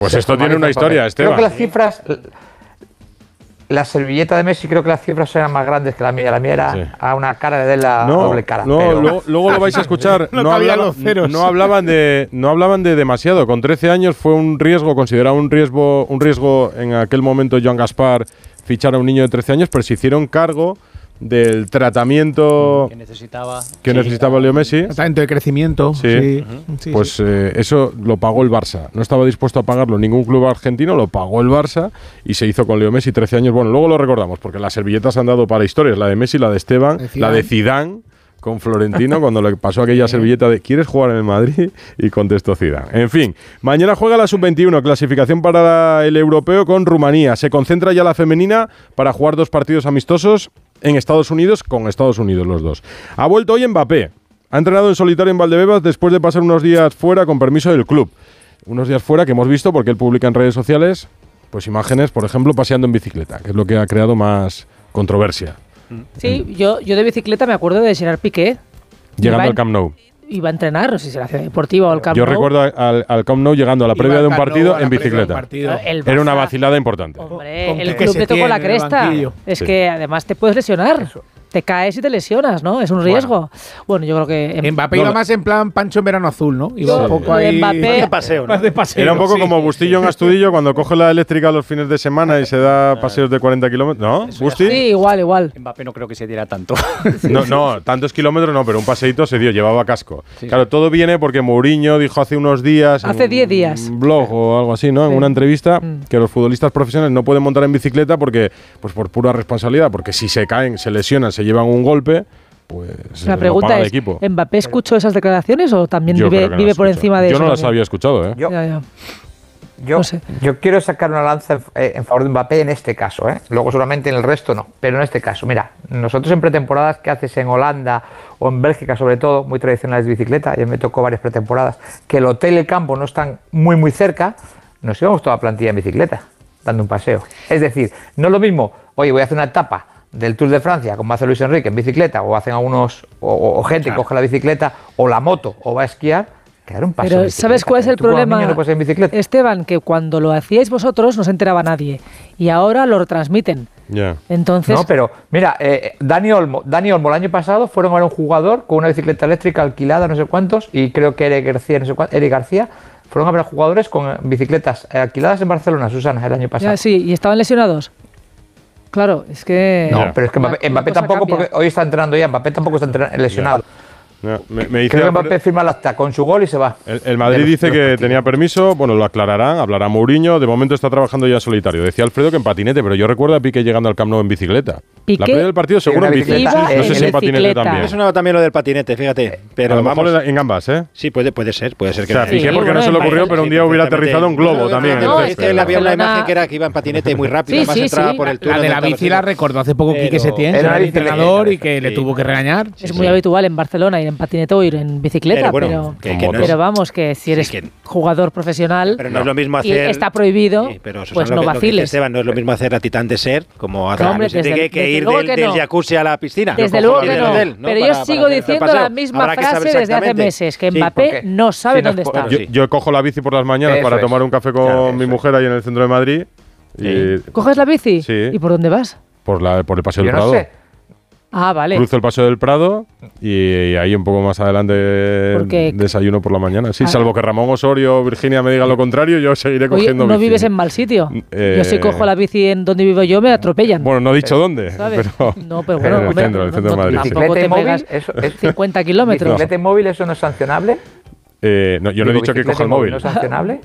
Pues esto tiene una historia, Esteban. Creo que las cifras... La servilleta de Messi, creo que las cifras eran más grandes que la mía. La mía era a una cara de la doble cara. No, pero... luego lo vais a escuchar. No hablaban de demasiado. Con 13 años fue un riesgo, considerado un riesgo en aquel momento Joan Gaspar fichar a un niño de 13 años, pero se hicieron cargo del tratamiento que necesitaba Leo Messi. Tratamiento de crecimiento. Sí. Pues eso lo pagó el Barça. No estaba dispuesto a pagarlo ningún club argentino, lo pagó el Barça y se hizo con Leo Messi 13 años. Bueno, luego lo recordamos porque las servilletas han dado para historias. La de Messi, la de Esteban, la de Zidane con Florentino cuando le pasó aquella servilleta de ¿quieres jugar en el Madrid? Y contestó Zidane. En fin, mañana juega la Sub-21, clasificación para el europeo con Rumanía. Se concentra ya la femenina para jugar 2 partidos amistosos en Estados Unidos, con Estados Unidos los 2. Ha vuelto hoy Mbappé. Ha entrenado en solitario en Valdebebas después de pasar unos días fuera con permiso del club. Unos días fuera que hemos visto porque él publica en redes sociales pues imágenes, por ejemplo, paseando en bicicleta, que es lo que ha creado más controversia. Sí, yo de bicicleta me acuerdo de Gerard Piqué. Llegando al Camp Nou. Iba a entrenar, no sé si era Ciudad Deportiva o el Camp Nou. Yo recuerdo al Camp Nou llegando a la previa de un partido en bicicleta. Era una vacilada importante. Hombre, el club le tocó la cresta. Es que además te puedes lesionar. Te caes y te lesionas, ¿no? Es un riesgo. Bueno, yo creo que... Mbappé iba más en plan Pancho en verano azul, ¿no? Iba un poco ahí... Mbappé, más de paseo, ¿no? Más de paseo. Era un poco como Bustillo en Astudillo cuando coge la eléctrica los fines de semana y se da paseos de 40 kilómetros. ¿No? ¿Busti? Sí, igual. Mbappé no creo que se diera tanto. No, tantos kilómetros no, pero un paseíto se dio, llevaba casco. Sí. Claro, todo viene porque Mourinho dijo hace unos días... Hace 10 días. Un blog o algo así, ¿no? En una entrevista que los futbolistas profesionales no pueden montar en bicicleta porque, pues por pura responsabilidad, porque si se caen, se lesionan, se llevan un golpe... Pues la pregunta es, ¿Mbappé escuchó esas declaraciones o también vive por encima de eso? Yo no las había escuchado, ¿eh? Yo quiero sacar una lanza en favor de Mbappé en este caso, ¿eh? Luego seguramente en el resto no, pero en este caso, mira, nosotros en pretemporadas que haces en Holanda o en Bélgica sobre todo, muy tradicionales de bicicleta, ya me tocó varias pretemporadas, que el hotel y el campo no están muy cerca, nos íbamos toda la plantilla en bicicleta, dando un paseo. Es decir, no es lo mismo, oye, voy a hacer una etapa del Tour de Francia, como hace Luis Enrique en bicicleta, o hacen algunos, o gente que coge la bicicleta, o la moto, o va a esquiar, que dar un paseo. Pero ¿sabes cuál es el problema, no puedes ir en bicicleta? Esteban? Que cuando lo hacíais vosotros no se enteraba nadie, y ahora lo retransmiten. Yeah. Entonces... No, pero mira, Dani Olmo el año pasado fueron a ver un jugador con una bicicleta eléctrica alquilada, no sé cuántos, y creo que Eric García, fueron a ver a jugadores con bicicletas alquiladas en Barcelona, Susana, el año pasado. Ya, sí, y estaban lesionados. Claro, es que... No, pero es que Mbappé tampoco, porque hoy está entrenando ya, Mbappé tampoco está lesionado. Me dice creo que Mbappé firma el acta con su gol y se va. El Madrid dice que tenía permiso, bueno, lo aclararán, hablará Mourinho, de momento está trabajando ya en solitario. Decía Alfredo que en patinete, pero yo recuerdo a Piqué llegando al Camp Nou en bicicleta. Piqué, la previa del partido seguro en bicicleta. No sé si en patinete también. Me sonaba también lo del patinete, fíjate. Pero a lo mejor en ambas, ¿eh? Sí, puede ser que... O sea, Piqué porque no se le ocurrió, pero un día hubiera aterrizado un globo también. Es que había una imagen que era que iba en patinete muy rápido, además entraba por el Tour. La de la bici la recordó hace poco Quique Setién, era el entrenador y que le tuvo que regañar. Es muy habitual en Barcelona ir en patinete o ir en bicicleta, pero vamos, que si eres jugador profesional pero no es lo mismo hacer, y está prohibido, pues no vaciles. Esteban, no es lo mismo hacer la Titán de Ser como hacer que ir del jacuzzi a la piscina. Desde luego que no, pero yo sigo diciendo la misma frase desde hace meses, que Mbappé no sabe dónde está. Yo cojo la bici por las mañanas para tomar un café con mi mujer ahí en el centro de Madrid. ¿Coges la bici? Sí. ¿Y por dónde vas? Por el Paseo del Prado. Ah, vale. Cruzo el Paseo del Prado y ahí un poco más adelante desayuno por la mañana. Sí, salvo que Ramón Osorio o Virginia me digan lo contrario, yo seguiré cogiendo bici. ¿No vives en mal sitio? Yo si cojo la bici en donde vivo yo, me atropellan. Bueno, no he dicho dónde. Pero bueno, en el centro de Madrid. Tampoco te pegas 50 kilómetros. ¿Bicicleta móvil eso no es sancionable? No, yo no he dicho que coja el móvil. ¿No es sancionable?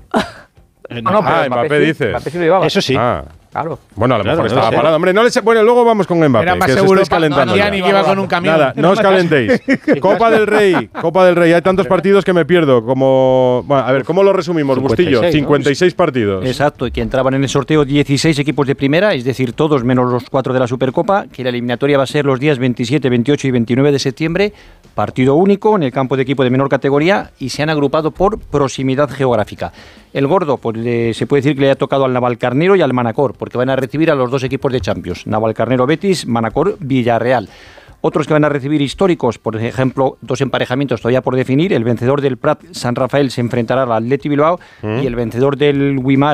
Mbappé dice. Mbappé sí lo llevaba. Eso sí. Claro. Bueno, a lo mejor estaba parado. Hombre, bueno, luego vamos con Mbappé. Era más que seguro se estáis calentando. que iba con un camión. Nada, no os calentéis. Copa del Rey. Hay tantos partidos que me pierdo. Bueno, a ver, ¿cómo lo resumimos, Bustillo? 56 partidos. Exacto, y que entraban en el sorteo 16 equipos de primera, es decir, todos menos los 4 de la Supercopa, que la eliminatoria va a ser los días 27, 28 y 29 de septiembre. Partido único en el campo de equipo de menor categoría y se han agrupado por proximidad geográfica. El gordo, pues se puede decir que le ha tocado al Navalcarnero y al Manacor, porque van a recibir a los dos equipos de Champions, Navalcarnero Betis, Manacor Villarreal. Otros que van a recibir históricos, por ejemplo, 2 emparejamientos todavía por definir, el vencedor del Prat San Rafael se enfrentará al Athletic Bilbao y el vencedor del Guimar